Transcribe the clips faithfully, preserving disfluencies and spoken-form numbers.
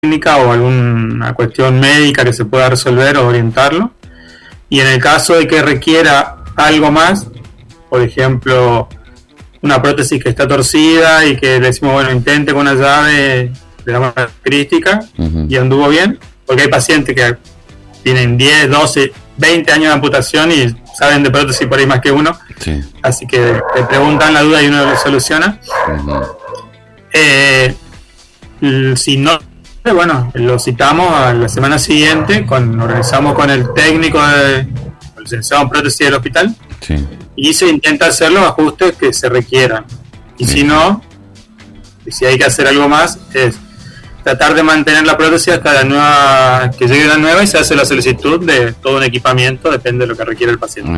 técnica o alguna cuestión médica que se pueda resolver o orientarlo. Y en el caso de que requiera algo más, por ejemplo, una prótesis que está torcida y que le decimos, bueno, intente con una llave de la característica uh-huh. y anduvo bien, porque hay pacientes que tienen diez, doce, veinte años de amputación y saben de prótesis por ahí más que uno, sí. Así que te preguntan la duda y uno lo soluciona. Uh-huh. Eh, si no, bueno, lo citamos a la semana siguiente, con, organizamos con el técnico de, el licenciado en prótesis del hospital, sí. Y se intenta hacer los ajustes que se requieran. Y sí. Si no, y si hay que hacer algo más, es tratar de mantener la prótesis hasta la nueva, que llegue la nueva, y se hace la solicitud de todo un equipamiento, depende de lo que requiere el paciente.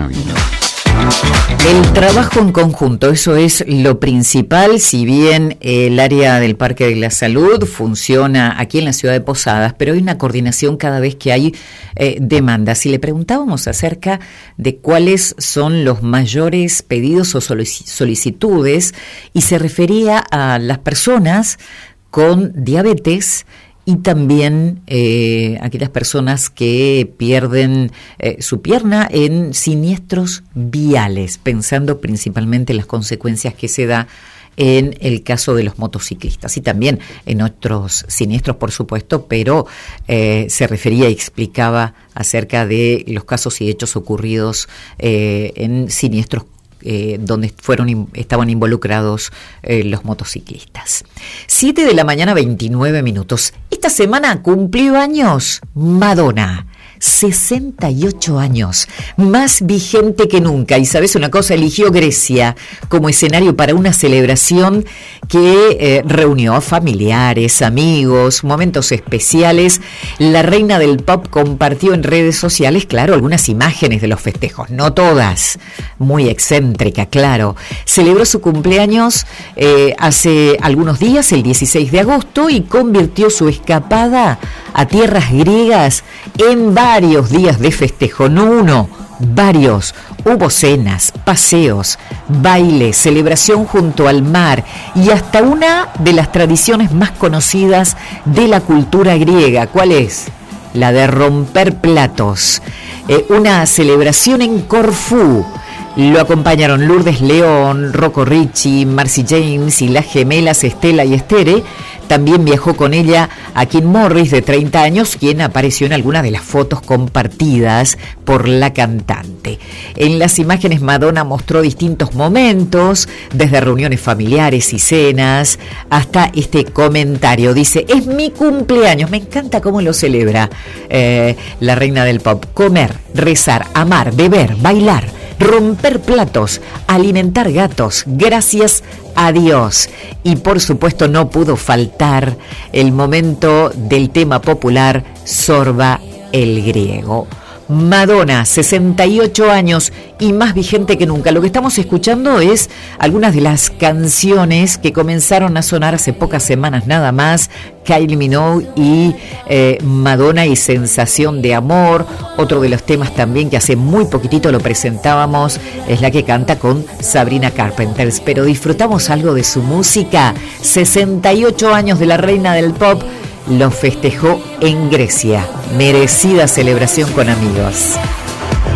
El trabajo en conjunto, eso es lo principal. Si bien el área del Parque de la Salud funciona aquí en la ciudad de Posadas, pero hay una coordinación cada vez que hay eh, demandas. Si le preguntábamos acerca de cuáles son los mayores pedidos o solicitudes, y se refería a las personas con diabetes y también eh, aquellas personas que pierden eh, su pierna en siniestros viales, pensando principalmente en las consecuencias que se da en el caso de los motociclistas y también en otros siniestros, por supuesto, pero eh, se refería y explicaba acerca de los casos y hechos ocurridos eh, en siniestros Eh, donde fueron estaban involucrados eh, los motociclistas. siete de la mañana, veintinueve minutos. Esta semana cumplió años Madonna. sesenta y ocho años, más vigente que nunca. Y sabes una cosa, eligió Grecia como escenario para una celebración que eh, reunió a familiares, amigos, momentos especiales. La reina del pop compartió en redes sociales, claro, algunas imágenes de los festejos, no todas, muy excéntrica, claro. Celebró su cumpleaños eh, hace algunos días, el dieciséis de agosto, y convirtió su escapada a tierras griegas en varios días de festejo, no uno, varios. Hubo cenas, paseos, bailes, celebración junto al mar y hasta una de las tradiciones más conocidas de la cultura griega. ¿Cuál es? La de romper platos. Eh, una celebración en Corfú. Lo acompañaron Lourdes León, Rocco Ricci, Marcy James y las gemelas Estela y Estere. También viajó con ella a Kim Morris, de treinta años, quien apareció en algunas de las fotos compartidas por la cantante. En las imágenes, Madonna mostró distintos momentos, desde reuniones familiares y cenas, hasta este comentario. Dice, es mi cumpleaños. Me encanta cómo lo celebra eh, la reina del pop. Comer, rezar, amar, beber, bailar, romper platos, alimentar gatos, gracias a Dios. Y por supuesto no pudo faltar el momento del tema popular Sorba el griego. Madonna, sesenta y ocho años y más vigente que nunca. Lo que estamos escuchando es algunas de las canciones que comenzaron a sonar hace pocas semanas nada más. Kylie Minogue y eh, Madonna y Sensación de Amor. Otro de los temas también que hace muy poquitito lo presentábamos es la que canta con Sabrina Carpenter. Pero disfrutamos algo de su música. sesenta y ocho años de la reina del pop. Lo festejó en Grecia. Merecida celebración con amigos.